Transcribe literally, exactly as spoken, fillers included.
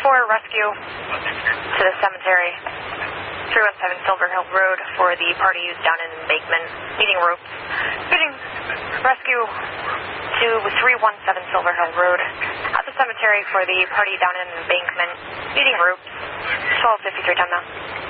four, rescue to the cemetery, three one seven Silver Hill Road for the party down in Embankment, needing ropes. Needing rescue to three one seven Silver Hill Road at the cemetery for the party down in Embankment, needing ropes. twelve fifty-three, time now.